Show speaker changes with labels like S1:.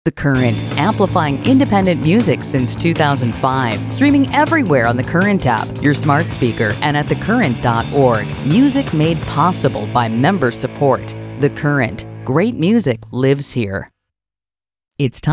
S1: The Current, amplifying independent music since 2005. Streaming everywhere on the Current app, your smart speaker, and at thecurrent.org. Music made possible by member support. The Current. Great music lives here. It's time.